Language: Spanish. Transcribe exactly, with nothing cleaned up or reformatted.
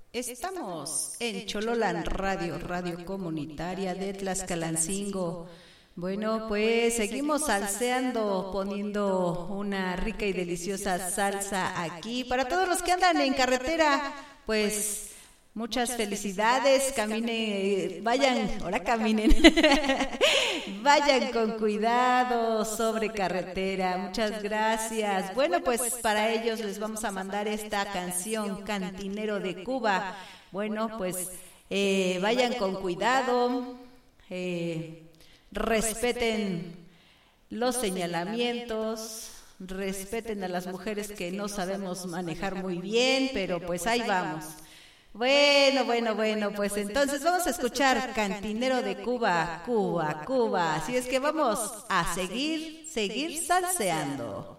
Estamos en Chololan Radio, radio comunitaria de Tlaxcalancingo. Bueno, pues seguimos salseando, poniendo una rica y deliciosa salsa aquí. Para todos los que andan en carretera, pues muchas felicidades, caminen, vayan, ahora caminen, vayan con cuidado sobre carretera, muchas gracias. Bueno, pues para ellos les vamos a mandar esta canción, Cantinero de Cuba. Bueno, pues eh, vayan con cuidado, eh, respeten los señalamientos, respeten a las mujeres que no sabemos manejar muy bien, pero pues ahí vamos. Bueno, bueno, bueno, pues entonces vamos a escuchar Cantinero de Cuba, Cuba, Cuba. Así es que vamos a seguir, seguir salseando.